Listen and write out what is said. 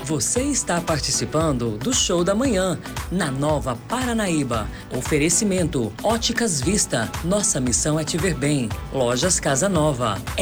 Você está participando do Show da Manhã, na Nova Paranaíba. Oferecimento Óticas Vista. Nossa missão é te ver bem. Lojas Casa Nova.